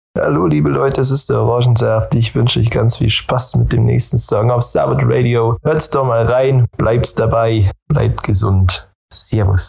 Hallo liebe Leute, es ist der Orangensaft. Ich wünsche euch ganz viel Spaß mit dem nächsten Song auf Sabbath Radio. Hört's doch mal rein, bleibt dabei, bleibt gesund. Servus.